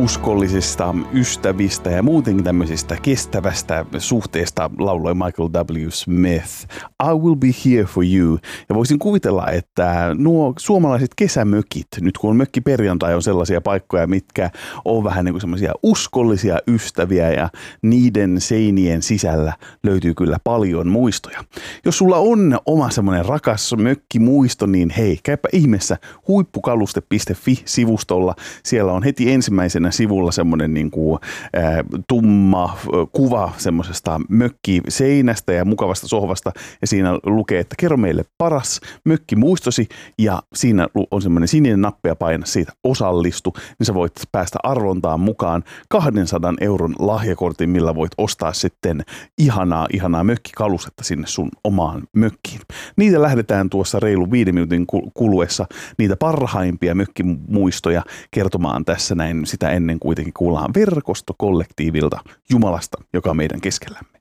uskollisista ystävistä ja muutenkin tämmöisistä kestävästä suhteesta lauloi Michael W. Smith. I will be here for you. Ja voisin kuvitella, että nuo suomalaiset kesämökit, nyt kun on mökkiperjantai, on sellaisia paikkoja, mitkä on vähän niin kuin semmoisia uskollisia ystäviä ja niiden seinien sisällä löytyy kyllä paljon muistoja. Jos sulla on oma semmoinen rakas mökkimuisto, niin hei, käypä ihmeessä huippukaluste.fi-sivustolla. Siellä on heti ensimmäisenä sivulla semmoinen niin kuin, tumma kuva semmoisesta mökkiseinästä ja mukavasta sohvasta. Ja siinä lukee, että kerro meille paras mökkimuistosi. Ja siinä on semmoinen sininen nappi ja paina siitä osallistu. Niin sä voit päästä arvontaan mukaan 200 euron lahjakortin, millä voit ostaa sitten ihanaa mökkikalustetta sinne sun omaan mökkiin. Niitä lähdetään tuossa reilu 5 minuutin kuluessa niitä parhaimpia mökkimuistoja kertomaan tässä näin. Sitä ennen kuitenkin kuullaan verkostokollektiivilta Jumalasta, joka on meidän keskellämme.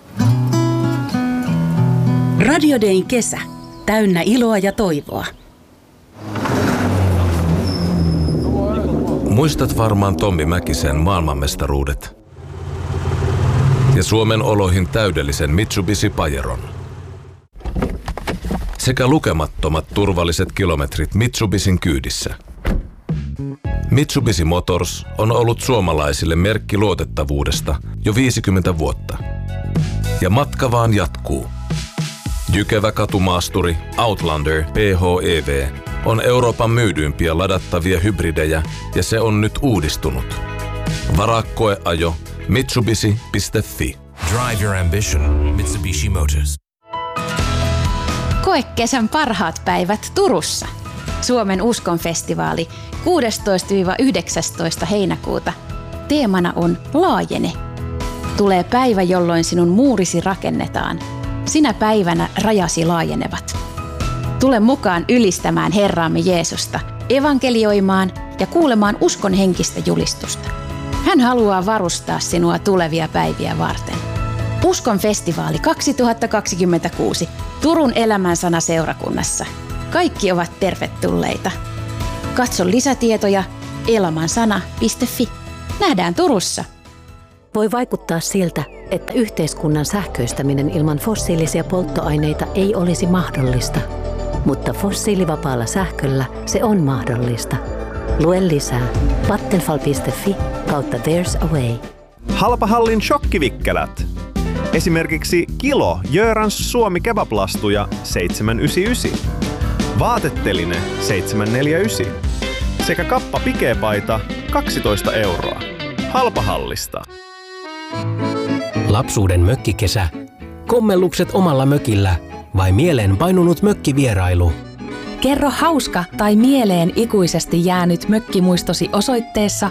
Radio Dayn kesä. Täynnä iloa ja toivoa. Muistat varmaan Tommi Mäkisen maailmanmestaruudet ja Suomen oloihin täydellisen Mitsubishi Pajeron. Sekä lukemattomat turvalliset kilometrit Mitsubishin kyydissä. Mitsubishi Motors on ollut suomalaisille merkki luotettavuudesta jo 50 vuotta. Ja matka vaan jatkuu. Jykevä katumaasturi Outlander PHEV on Euroopan myydyimpiä ladattavia hybridejä ja se on nyt uudistunut. Varaa koeajo Mitsubishi.fi. Drive your ambition. Mitsubishi Motors. Koe kesän parhaat päivät Turussa. Suomen uskonfestivaali 16-19 heinäkuuta. Teemana on Laajene. Tulee päivä, jolloin sinun muurisi rakennetaan. Sinä päivänä rajasi laajenevat. Tule mukaan ylistämään Herraamme Jeesusta, evankelioimaan ja kuulemaan uskon henkistä julistusta. Hän haluaa varustaa sinua tulevia päiviä varten. Uskon festivaali 2026 Turun Elämänsana seurakunnassa. Kaikki ovat tervetulleita. Katso lisätietoja elamansana.fi. Nähdään Turussa. Voi vaikuttaa siltä, että yhteiskunnan sähköistäminen ilman fossiilisia polttoaineita ei olisi mahdollista. Mutta fossiilivapaalla sähköllä se on mahdollista. Lue lisää vattenfall.fi/there's a way. Halpahallin shokkivikkelät. Esimerkiksi kilo Jörans Suomi kebablastuja 7,99. Vaateteline 7,49. Sekä kappa pikepaita 12 euroa. Halpahallista. Lapsuuden mökkikesä. Kommellukset omalla mökillä vai mieleen painunut mökkivierailu? Kerro hauska tai mieleen ikuisesti jäänyt mökkimuistosi osoitteessa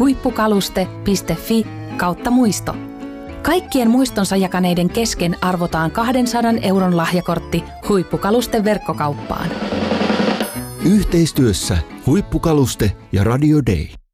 huippukaluste.fi/muisto. Kaikkien muistonsa jakaneiden kesken arvotaan 200 euron lahjakortti Huippukalusten verkkokauppaan. Yhteistyössä Huippukaluste ja Radio Day.